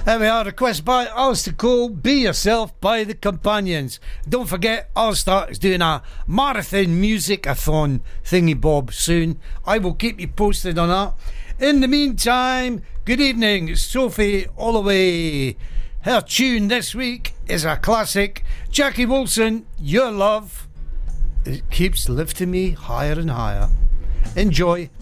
There we are, request by Alistair Cole, Be Yourself by The Companions. Don't forget, Alistair is doing a marathon music-a-thon thingy-bob soon. I will keep you posted on that. In the meantime, good evening, it's Sophie Holloway. Her tune this week is a classic, Jackie Wilson, Your Love. It keeps lifting me higher and higher. Enjoy.